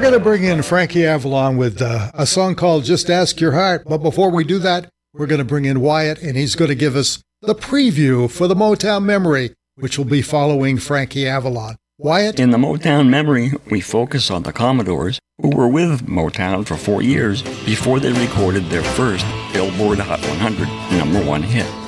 going to bring in Frankie Avalon with a song called Just Ask Your Heart. But before we do that, we're going to bring in Wyatt, and he's going to give us the preview for the Motown Memory, which will be following Frankie Avalon. Wyatt? In the Motown Memory, we focus on the Commodores, who were with Motown for 4 years before they recorded their first Billboard Hot 100 #1 hit.